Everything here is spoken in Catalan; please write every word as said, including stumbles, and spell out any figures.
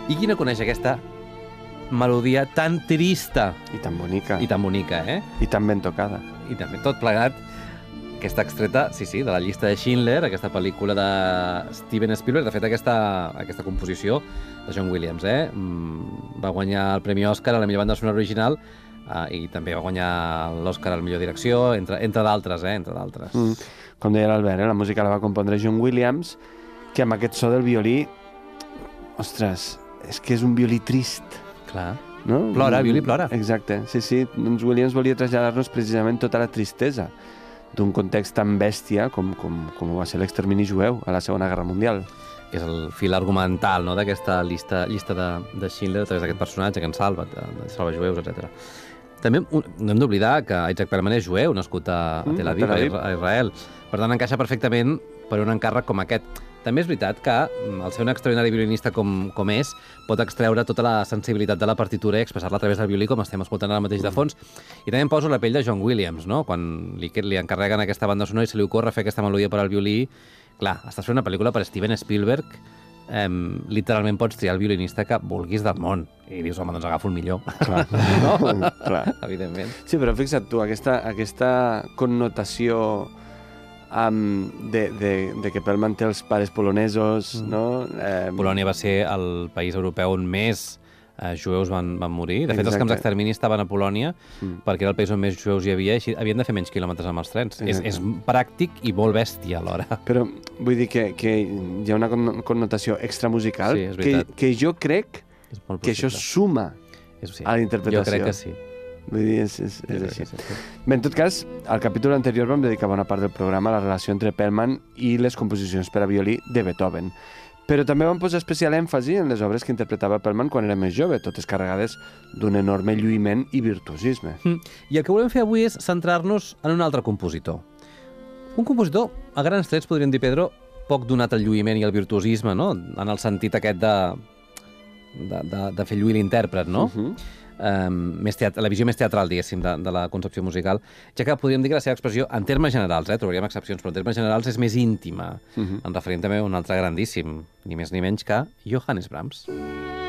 I qui no coneix aquesta melodia tan trista I tan bonica. i tan bonica, eh? I tan ben tocada. I també tot plegat, que està extreta, sí, sí, de la llista de Schindler, aquesta pel·lícula de Steven Spielberg. De fet, aquesta, aquesta composició de John Williams, eh? Va guanyar el Premi Òscar a la millor banda sonora original eh, i també va guanyar l'Òscar a la millor direcció, entre, entre d'altres, eh? Entre d'altres. Mm. Com deia l'Albert, eh? La música la va compondre John Williams, que amb aquest so del violí, ostres, és que és un violí trist. Clar. No? Plora, violí plora. Exacte, sí, sí. Doncs Williams volia traslladar-nos precisament tota la tristesa d'un context tan bèstia com, com, com va ser l'extermini jueu a la Segona Guerra Mundial. Que és el fil argumental, no?, d'aquesta llista, llista de, de Schindler a través d'aquest personatge que en salva, de, de salva jueus, etcètera. També un, no hem d'oblidar que Isaac Perlman és jueu, nascut a, a Tel Aviv, mm, a Israel. Per tant, encaixa perfectament per un encàrrec com aquest. També és veritat que, al ser un extraordinari violinista com, com és, pot extreure tota la sensibilitat de la partitura i expressar-la a través del violí, com estem escoltant ara mateix de fons. I també em poso la pell de John Williams, no? Quan li, li encarreguen aquesta banda sonora i se li ocorre fer aquesta melodia per al violí. Clar, estàs fent una pel·lícula per Steven Spielberg, eh, literalment pots triar el violinista que vulguis del món. I dius, home, doncs agafo el millor. Clar. No? Clar. Evidentment. Sí, però fixa't tu, aquesta, aquesta connotació um, de, de, de que Perlman té els pares polonesos, mm. no? Eh, Polònia va ser el país europeu on més eh, jueus van, van morir. De fet, Exacte. Els camps d'extermini estaven a Polònia mm. perquè era el país on més jueus hi havia i així havien de fer menys quilòmetres amb els trens. És, és pràctic i molt bèstia alhora. Però vull dir que, que hi ha una connotació extramusical sí, que, que jo crec que això suma és, sí. a la interpretació. Jo crec que sí. Vull dir, és, és, és així. Sí, sí. Bé, en tot cas, al capítol anterior vam dedicar bona part del programa a la relació entre Perlman i les composicions per a violí de Beethoven. Però també vam posar especial èmfasi en les obres que interpretava Perlman quan era més jove, totes carregades d'un enorme lluïment i virtuosisme. Mm. I el que volem fer avui és centrar-nos en un altre compositor. Un compositor, a grans trets, podríem dir, Pedro, poc donat al lluïment i al virtuosisme, no? En el sentit aquest de, de, de, de fer lluir l'intèrpret, no? Uh -huh. Um, més teat la visió més teatral, diguéssim, de, de la concepció musical, ja que podríem dir que la seva expressió, en termes generals, eh, trobaríem excepcions, però en termes generals és més íntima. Uh-huh. En referim també a un altre grandíssim, ni més ni menys que Johannes Brahms.